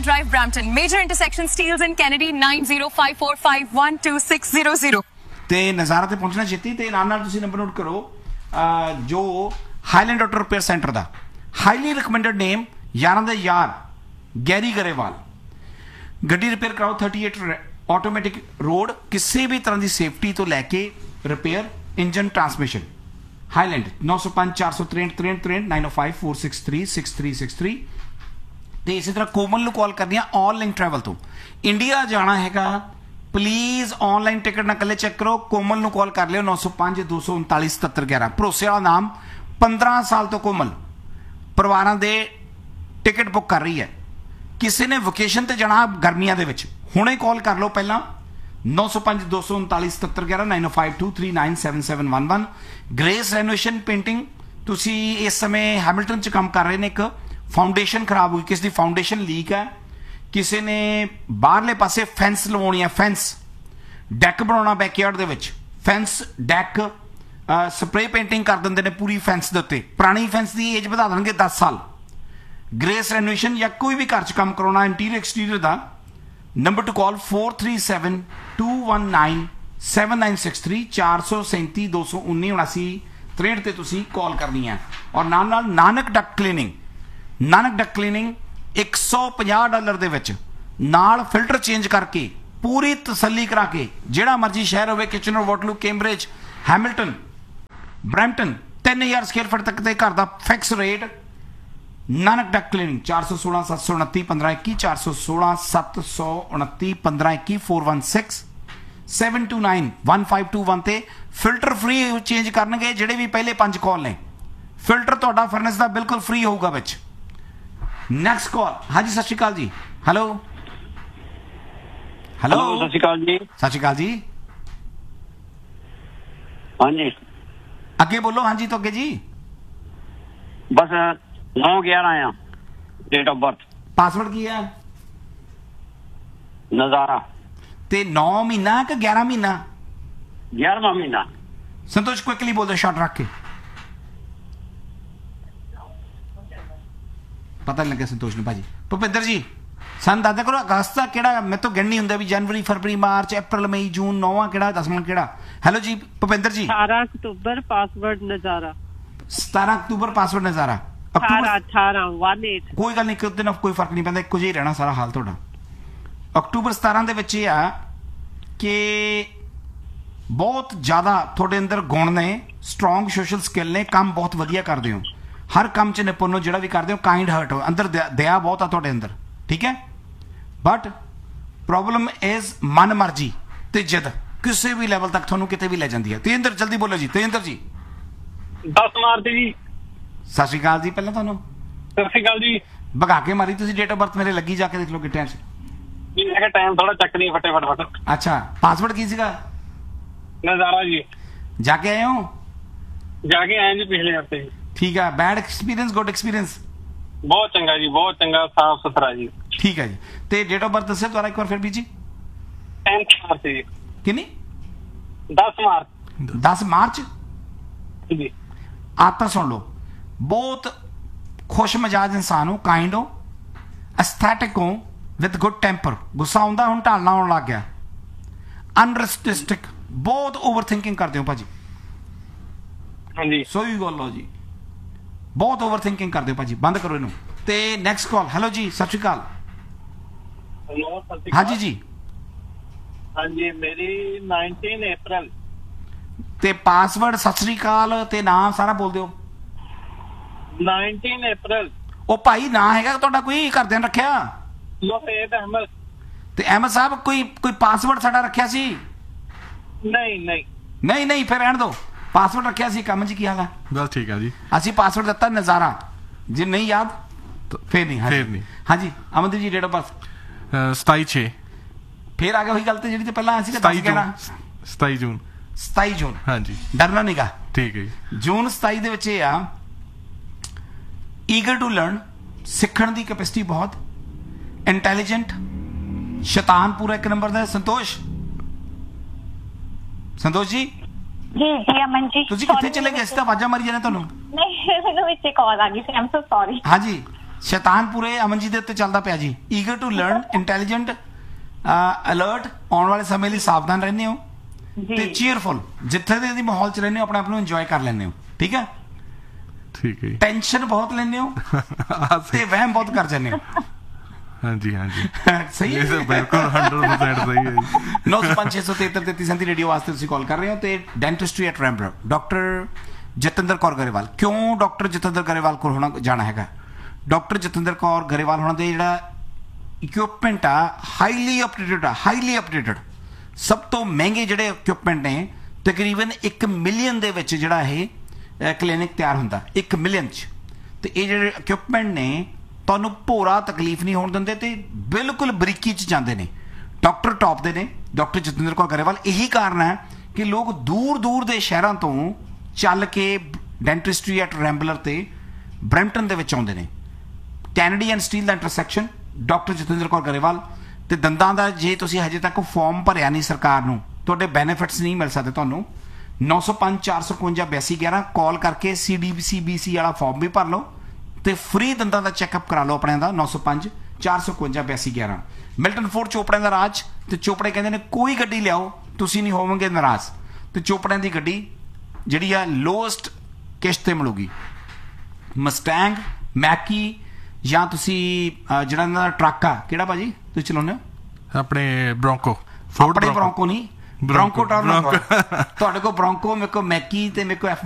Drive, Brampton. Major intersection, Steeles and Kennedy, 9054512600. ਤੇ ਨਜ਼ਾਰਾ ਤੇ ਪਹੁੰਚਣਾ ਛੇਤੀ ਤੇ ਨਾਲ ਤੁਸੀਂ ਨੰਬਰ ਨੋਟ ਕਰੋ ਜੋ ਹਾਈਲੈਂਡ ਆਟੋ ਰਿਪੇਅਰ ਸੈਂਟਰ ਦਾ ਹਾਈਲੀ ਰਿਕਮੈਂਡਡ ਨੇਮ ਯਾਰਾਂ ਦੇ ਯਾਰ ਗੈਰੀ ਗਰੇਵਾਲ। ਗੱਡੀ ਰਿਪੇਅਰ ਕਰਾਓ 38 ਆਟੋਮੈਟਿਕ ਰੋਡ, ਕਿਸੇ ਵੀ ਤਰ੍ਹਾਂ ਦੀ ਸੇਫਟੀ ਤੋਂ ਲੈ ਕੇ ਰਿਪੇਅਰ, ਇੰਜਨ, ਟਰਾਂਸਮਿਸ਼ਨ। ਹਾਈਲੈਂਡ 905 463 63 905 463 6363। ਤੇ ਇਸੇ ਤਰ੍ਹਾਂ ਕੋਮਲ ਨੂੰ ਕਾਲ ਕਰਨੀ ਆ ਆਲ ਲਿੰਕ ਟਰੈਵਲ ਤੋਂ। ਇੰਡੀਆ ਜਾਣਾ ਹੈਗਾ, ਪਲੀਜ਼ ਆਨਲਾਈਨ ਟਿਕਟ ਨਾ ਕੱਲੇ ਚੈੱਕ ਕਰੋ, ਕੋਮਲ ਨੂੰ ਕਾਲ ਕਰ ਲਿਓ 905 239 7711। ਭਰੋਸੇ ਵਾਲਾ ਨਾਮ, 15 ਸਾਲ ਤੋਂ ਕੋਮਲ ਪਰਿਵਾਰਾਂ ਦੇ ਟਿਕਟ ਬੁੱਕ ਕਰ ਰਹੀ ਹੈ। ਕਿਸੇ ਨੇ ਵੋਕੇਸ਼ਨ ਤੇ ਜਾਣਾ ਗਰਮੀਆਂ ਦੇ ਵਿੱਚ, ਹੁਣੇ ਕਾਲ ਕਰ ਲਓ ਪਹਿਲਾਂ 905 239 7711 9052397711। ਗ੍ਰੇਸ ਰੈਨੋਵੇਸ਼ਨ ਪੇਂਟਿੰਗ, ਤੁਸੀਂ ਇਸ ਸਮੇਂ ਹੈਮਿਲਟਨ 'ਚ ਕੰਮ ਕਰ ਰਹੇ ਨੇ। ਇੱਕ ਫਾਊਂਡੇਸ਼ਨ ਖਰਾਬ ਹੋਈ, ਕਿਸੇ ਦੀ ਫਾਊਂਡੇਸ਼ਨ ਲੀਕ ਹੈ, ਕਿਸੇ ਨੇ ਬਾਹਰਲੇ ਪਾਸੇ ਫੈਂਸ ਲਵਾਉਣੀ ਹੈ, ਫੈਂਸ ਡੈਕ ਬਣਾਉਣਾ ਬੈਕਯਾਰਡ ਦੇ ਵਿੱਚ, ਫੈਂਸ ਡੈਕ ਸਪਰੇ ਪੇਂਟਿੰਗ ਕਰ ਦਿੰਦੇ ਨੇ ਪੂਰੀ ਫੈਂਸ ਦੇ ਉੱਤੇ, ਪੁਰਾਣੀ ਫੈਂਸ ਦੀ ਏਜ ਵਧਾ ਦੇਣਗੇ 10 ਸਾਲ। ਗ੍ਰੇਸ ਰੈਨੋਵੇਸ਼ਨ ਜਾਂ ਕੋਈ ਵੀ ਘਰ 'ਚ ਕੰਮ ਕਰਾਉਣਾ ਇੰਟੀਰੀਅਰ ਐਕਸਟੀਰੀਅਰ ਦਾ, ਨੰਬਰ ਟੂ ਕਾਲ 437 219 7963 437 219 7963 ਤੇ ਤੁਸੀਂ ਕਾਲ ਕਰਨੀ ਹੈ। ਔਰ ਨਾਲ ਨਾਲ ਨਾਨਕ ਡਕ ਕਲੀਨਿੰਗ, ਨਾਨਕ ਡਕ ਕਲੀਨਿੰਗ $150 ਦੇ ਵਿੱਚ ਨਾਲ ਫਿਲਟਰ ਚੇਂਜ ਕਰਕੇ ਪੂਰੀ ਤਸੱਲੀ ਕਰਾ ਕੇ, ਜਿਹੜਾ ਮਰਜੀ ਸ਼ਹਿਰ ਹੋਵੇ, Kitchener, Waterloo, Cambridge, Hamilton, Brampton, 3000 square foot ਤੱਕ ਦੇ ਘਰ ਦਾ ਫਿਕਸ ਰੇਟ। ਨਾਨਕ ਡਕ ਕਲੀਨਿੰਗ 416 729 1521 416 729 1521 416 729 1521 ਤੇ ਫਿਲਟਰ ਫ੍ਰੀ ਚੇਂਜ ਕਰਨਗੇ ਜਿਹੜੇ ਵੀ ਪਹਿਲੇ 5 ਕਾਲ ਨੇ। ਫਿਲਟਰ ਤੁਹਾਡਾ ਫਰਨੈਸ ਦਾ ਬਿਲਕੁਲ ਫ੍ਰੀ ਹੋਊਗਾ ਵਿੱਚ। Next call. ਹਾਂਜੀ ਸਤਿ ਸ਼੍ਰੀ ਅਕਾਲ ਜੀ। ਹੈਲੋ ਹੈਲੋ ਸਤਿ ਸ਼੍ਰੀ ਅਕਾਲ ਜੀ। ਸਤਿ ਸ਼੍ਰੀ ਅਕਾਲ ਜੀ। ਹਾਂਜੀ ਅੱਗੇ ਬੋਲੋ। ਹਾਂਜੀ ਤੋਂ ਅੱਗੇ ਜੀ। ਬਸ 9/11 ਆ ਡੇਟ ਆਫ ਬਰਥ। ਪਾਸਵਰਡ ਕੀ ਹੈ? ਨਜ਼ਾਰਾ। ਤੇ 9 ਮਹੀਨਾ ਕਿ 11 ਮਹੀਨਾ? 11ਵਾਂ ਮਹੀਨਾ। ਸੰਤੋਸ਼ ਕੁਇਕਲੀ ਬੋਲ ਦਿਓ ਸ਼ਾਰਟ ਰੱਖ ਕੇ। ਪਤਾ ਨਹੀਂ ਲੱਗਿਆ ਸੰਤੋਸ਼ ਨੂੰ ਭਾਜੀ। ਭੁਪਿੰਦਰ ਜੀ ਸਾਨੂੰ ਦੱਸਦਾ ਕਰੋ ਅਗਸਤ ਦਾ ਕਿਹੜਾ? ਮੇਰੇ ਤੋਂ ਗਿਣ ਨਹੀਂ ਹੁੰਦਾ ਵੀ ਜਨਵਰੀ, ਫਰਵਰੀ, ਮਾਰਚ, ਅਪ੍ਰੈਲ, ਮਈ, ਜੂਨ, 9ਵਾਂ ਕਿਹੜਾ, 10ਵਾਂ ਕਿਹੜਾ? ਹੈਲੋ ਜੀ ਭੁਪਿੰਦਰ ਜੀ। 18 ਅਕਤੂਬਰ ਪਾਸਵਰਡ ਨਜ਼ਾਰਾ। 17 ਅਕਤੂਬਰ ਪਾਸਵਰਡ ਨਜ਼ਾਰਾ। 18 ਕੋਈ ਗੱਲ ਨਹੀਂ, ਕਿਤੇ ਨਾ ਕੋਈ ਫਰਕ ਨਹੀਂ ਪੈਂਦਾ, ਇੱਕੋ ਜਿਹਾ ਹੀ ਰਹਿਣਾ ਸਾਰਾ ਹਾਲ ਤੁਹਾਡਾ। ਅਕਤੂਬਰ 17 ਦੇ ਵਿੱਚ ਇਹ ਆ ਕਿ ਬਹੁਤ ਜ਼ਿਆਦਾ ਤੁਹਾਡੇ ਅੰਦਰ ਗੁਣ ਨੇ, ਸਟਰੋਂਗ ਸੋਸ਼ਲ ਸਕਿੱਲ ਨੇ, ਕੰਮ ਬਹੁਤ ਵਧੀਆ ਕਰਦੇ ਹੋ, ਹਰ ਕੰਮ 'ਚ ਨਿਪੁੰਨ ਹੋ, ਜਿਹੜਾ ਵੀ ਕਰਦੇ ਹੋ ਕਾਈਂਡ ਹਾਰਟ ਹੋ, ਅੰਦਰ ਦਇਆ ਬਹੁਤ ਆ ਤੁਹਾਡੇ ਅੰਦਰ, ਠੀਕ ਹੈ। ਬਟ ਪ੍ਰੋਬਲਮ ਇਜ਼ ਮਨ ਮਰਜ਼ੀ ਤੇ ਜਿੱਦ ਕਿਸੇ ਵੀ ਲੈਵਲ ਤੱਕ ਤੁਹਾਨੂੰ ਕਿਤੇ ਵੀ ਲੈ ਜਾਂਦੀ ਹੈ। ਤੇਜਿੰਦਰ ਜਲਦੀ ਬੋਲੋ ਜੀ। ਤੇਜਿੰਦਰ ਜੀ 10 ਮਾਰਚ ਜੀ। ਸਤਿ ਸ਼੍ਰੀ ਅਕਾਲ ਜੀ। ਪਹਿਲਾਂ ਤੁਹਾਨੂੰ ਸਤਿ ਸ਼੍ਰੀ ਅਕਾਲ ਜੀ। ਭਗਾ ਕੇ ਮਾਰੀ ਤੁਸੀਂ ਡੇਟ ਆਫ ਬਰਥ ਮੇਰੇ ਲੱਗੀ, ਜਾ ਕੇ ਦੇਖ ਲਓ ਗਿੱਟਿਆਂ 'ਚ। ਮੈਂ ਕਿਹਾ ਟਾਈਮ ਥੋੜਾ ਚੱਕ ਨਹੀਂ ਫਟਾਫਟ। ਅੱਛਾ ਪਾਸਵਰਡ ਕੀ ਸੀਗਾ? ਨਜ਼ਾਰਾ ਜੀ। ਜਾ ਕੇ ਆਏ ਹੋ? ਜਾ ਕੇ ਆਏ ਜੀ ਪਿਛਲੇ ਹਫਤੇ ਜੀ। ਠੀਕ ਹੈ। Bad experience, good experience? ਬਹੁਤ ਚੰਗਾ ਜੀ, ਬਹੁਤ ਚੰਗਾ, ਸਾਫ ਸੁਥਰਾ ਜੀ। ਠੀਕ ਹੈ ਜੀ। ਤੇ ਡੇਟ ਆਫ ਬਰਥ ਦੱਸਿਓ ਦੁਬਾਰਾ ਇੱਕ ਵਾਰ ਫਿਰ ਵੀ ਜੀ। 10 ਮਾਰਚ ਜੀ। ਕਿੰਨੀ? 10 ਮਾਰਚ 10 ਮਾਰਚ ਜੀ। ਆਤਾ ਸੁਣ ਲਓ। ਬਹੁਤ ਖੁਸ਼ ਮਜਾਜ ਇਨਸਾਨ ਹੋ, ਕਾइंड ਹੋ, ਐਸਥੈਟਿਕ ਹੋ, ਵਿਦ ਗੁੱਡ ਟੈਂਪਰ। ਗੁੱਸਾ ਆਉਂਦਾ ਹੁਣ ਢਾਲਣਾ ਆਉਣ ਲੱਗ ਗਿਆ। ਅਨਰਿਸਟਿਸਟਿਕ, ਬਹੁਤ ਓਵਰ ਥਿੰਕਿੰਗ ਕਰਦੇ ਹੋ ਭਾਜੀ। ਹਾਂਜੀ ਸੋਈ ਗੱਲ ਹੋ ਜੀ, ਬਹੁਤ ਓਵਰ ਥਿੰਕਿੰਗ ਕਰਦੇ ਹੋ ਭਾਜੀ, ਬੰਦ ਕਰੋ ਇਹਨੂੰ। ਤੇ ਨੈਕਸਟ ਕਾਲ। ਹੈਲੋ ਜੀ ਸਤਿ ਸ਼੍ਰੀ ਅਕਾਲ। ਹਾਂਜੀ ਜੀ। ਹਾਂਜੀ ਮੇਰੀ 19 ਅਪ੍ਰੈਲ। ਤੇ ਪਾਸਵਰਡ ਸਤਿ ਸ਼੍ਰੀ ਅਕਾਲ ਤੇ ਨਾਮ ਸਾਰਾ ਬੋਲ ਦਿਓ। 19 ਅਪ੍ਰੈਲ। ਉਹ ਭਾਈ ਨਾਂ ਹੈਗਾ ਤੁਹਾਡਾ ਕੋਈ ਘਰਦਿਆਂ ਨੇ ਰੱਖਿਆ? ਲੋਹੇਦ ਅਹਿਮਦ। ਤੇ ਅਹਿਮਦ ਸਾਹਿਬ ਕੋਈ ਪਾਸਵਰਡ ਸਾਡਾ ਰੱਖਿਆ ਸੀ? ਨਹੀਂ ਫਿਰ ਰਹਿਣ ਦਿਓ। ਪਾਸਵਰਡ ਰੱਖਿਆ ਸੀ। ਕੰਮ 'ਚ ਕੀ ਹਾਲ ਹੈ? ਬਸ ਠੀਕ ਹੈ ਜੀ। ਅਸੀਂ ਪਾਸਵਰਡ ਦਿੱਤਾ ਨਜ਼ਾਰਾ। ਜੇ ਨਹੀਂ ਯਾਦ ਫੇਰ ਨਹੀਂ। ਹਾਂਜੀ ਅਮਨਦੀਪ ਜੀ ਡੇਟ ਆਫ ਬਰਥ? 27/6। ਫੇਰ ਆ ਗਿਆ ਉਹੀ ਗੱਲ ਤੇ ਜਿਹੜੀ ਤੇ ਪਹਿਲਾਂ ਆਇਆ ਸੀ। 27 ਜੂਨ। 27 ਜੂਨ। ਹਾਂਜੀ ਡਰਨਾ ਨੀਗਾ। ਠੀਕ ਹੈ ਜੀ। ਜੂਨ 27 ਦੇ ਵਿੱਚ ਇਹ ਆ ਈਗਰ ਟੂ ਲਰਨ, ਸਿੱਖਣ ਦੀ ਕੈਪੈਸਿਟੀ ਬਹੁਤ, ਇੰਟੈਲੀਜੈਂਟ, ਸ਼ੈਤਾਨ ਪੂਰਾ ਇੱਕ ਨੰਬਰ ਦਾ। ਸੰਤੋਸ਼ ਜੀ। ਜੀ ਅਮਨ ਜੀ ਤੁਸੀਂ ਕਿੱਥੇ ਚਲੇ ਗਏ? ਅਸੀਂ ਤਾਂ ਆਵਾਜ਼ਾਂ ਮਾਰੀ ਜਾਂਦੇ ਤੁਹਾਨੂੰ। ਨਹੀਂ ਮੈਨੂੰ ਵਿੱਚ ਕਾਲ ਆ ਗਈ ਸੀ। ਆਮ ਸੋ ਸੌਰੀ। ਹਾਂਜੀ ਸ਼ੈਤਾਨ ਪੂਰੇ ਅਮਨ ਜੀ ਦੇ ਉੱਤੇ ਚੱਲਦਾ ਪਿਆ ਜੀ। ਈਗਰ ਟੂ ਲਰਨ, ਇੰਟੈਲੀਜੈਂਟ, ਅਲਰਟ, ਆਉਣ ਵਾਲੇ ਸਮੇਂ ਲਈ ਸਾਵਧਾਨ ਰਹਿੰਦੇ ਹੋ ਤੇ ਚੀਅਰਫੁਲ, ਜਿੱਥੇ ਦੇ ਮਾਹੌਲ ਚ ਰਹਿੰਦੇ ਹੋ ਆਪਣੇ ਆਪ ਨੂੰ ਇੰਜੋਏ ਕਰ ਲੈਂਦੇ ਹੋ। ਠੀਕ ਹੈ। ਠੀਕ ਹੈ ਜੀ। ਟੈਨਸ਼ਨ ਬਹੁਤ ਲੈਂਦੇ ਹੋ ਤੇ ਵਹਿਮ ਬਹੁਤ ਕਰ ਜਾਂਦੇ ਹੋ। ਹਾਂਜੀ ਹਾਂਜੀ ਸਹੀ ਇਹ ਤਾਂ ਬਿਲਕੁਲ 100% ਸਹੀ ਹੈ ਜੀ। 905-673-33 ਰੇਡੀਓ ਵਾਸਤੇ ਤੁਸੀਂ ਕਾਲ ਕਰ ਰਹੇ ਹੋ ਤੇ ਡੈਂਟਿਸਟਰੀ ਐਟ ਰੈਂਬਰੋ ਡਾਕਟਰ ਜਤਿੰਦਰ ਕੌਰ ਗਰੇਵਾਲ। ਕਿਉਂ ਡਾਕਟਰ ਜਤਿੰਦਰ ਗਰੇਵਾਲ ਕੋਲ ਹੋਣਾ ਜਾਣਾ ਹੈਗਾ? ਡਾਕਟਰ ਜਤਿੰਦਰ ਕੌਰ ਗਰੇਵਾਲ ਹੋਣਾ ਦੇ ਜਿਹੜਾ ਇਕਵਿਪਮੈਂਟ ਆ ਹਾਈਲੀ ਅਪਡੇਟਡ ਸਭ ਤੋਂ ਮਹਿੰਗੇ ਜਿਹੜੇ ਇਕਵਿਪਮੈਂਟ ਨੇ, ਤਕਰੀਬਨ 1 ਮਿਲੀਅਨ ਦੇ ਵਿੱਚ ਜਿਹੜਾ ਇਹ ਕਲੀਨਿਕ ਤਿਆਰ ਹੁੰਦਾ, 1 ਮਿਲੀਅਨ 'ਚ। ਤੇ ਇਹ ਜਿਹੜੇ ਇਕਵਿਪਮੈਂਟ ਨੇ ਤੁਹਾਨੂੰ ਭੋਰਾ ਤਕਲੀਫ ਨਹੀਂ ਹੋਣ ਦਿੰਦੇ ਤੇ ਬਿਲਕੁਲ ਬਰੀਕੀ 'ਚ ਜਾਂਦੇ ਨੇ। ਡਾਕਟਰ ਟੌਪ ਦੇ ਨੇ, ਡਾਕਟਰ ਜਤਿੰਦਰ ਕੌਰ ਗਰੇਵਾਲ। ਇਹੀ ਕਾਰਨ ਹੈ ਕਿ ਲੋਕ ਦੂਰ ਦੂਰ ਦੇ ਸ਼ਹਿਰਾਂ ਤੋਂ ਚੱਲ ਕੇ ਡੈਂਟਿਸਟਰੀ ਐਟ ਰੈਂਬਲਰ ਤੇ ਬਰੈਂਪਟਨ ਦੇ ਵਿੱਚ ਆਉਂਦੇ ਨੇ। Kennedy and steel the intersection, doctor Jatinder Kaur Grewal. ਤੇ ਦੰਦਾਂ ਦਾ ਜੇ ਤੁਸੀਂ ਹਜੇ ਤੱਕ ਫਾਰਮ ਭਰਿਆ ਨਹੀਂ ਸਰਕਾਰ ਨੂੰ, ਤੁਹਾਡੇ ਬੈਨੀਫਿਟਸ ਨਹੀਂ ਮਿਲ ਸਕਦੇ ਤੁਹਾਨੂੰ। 905-455-8211 ਕਾਲ ਕਰਕੇ CDBC ਵਾਲਾ ਫਾਰਮ ਵੀ ਭਰ ਲਓ ਤੇ ਫ੍ਰੀ ਦੰਦਾਂ ਦਾ ਚੈੱਕਅਪ ਕਰਾ ਲਓ ਆਪਣੇ ਦਾ। 905-455-8211। ਮਿਲਟਨ ਫੋਰਡ ਚੋਪੜਿਆਂ ਦਾ ਰਾਜ ਤੇ ਚੋਪੜੇ ਕਹਿੰਦੇ ਨੇ ਕੋਈ ਗੱਡੀ ਲਿਆਓ ਤੁਸੀਂ ਨਹੀਂ ਹੋਵੋਗੇ ਨਾਰਾਜ਼। ਤੇ ਚੋਪੜਿਆਂ ਦੀ ਗੱਡੀ ਜਿਹੜੀ ਆ ਲੋਐਸਟ ਕਿਸ਼ਤ ਤੇ ਮਿਲੂਗੀ। ਮਸਟੈਂਗ, ਮੈਕੀ ਜਾਂ ਤੁਸੀਂ ਜਿਹੜਾ ਇਹਨਾਂ ਦਾ ਟਰੱਕ ਆ ਕਿਹੜਾ ਭਾਜੀ ਤੁਸੀਂ ਚਲਾਉਂਦੇ ਹੋ? ਆਪਣੇ ਬ੍ਰੋਂਕੋ। ਆਪਣੇ ਬ੍ਰੋਂਕੋ ਨਹੀਂ, ਬ੍ਰੋਂਕੋ ਟਾਰ ਤੁਹਾਡੇ ਕੋਲ ਬ੍ਰੋਂਕੋ, ਮੇਰੇ ਕੋਲ ਮੈਕੀ ਤੇ ਮੇਰੇ ਕੋਲ